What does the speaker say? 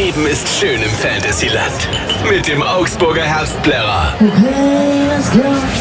Leben ist schön im Fantasyland. Mit dem Augsburger Herbstplärrer. Okay, let's go.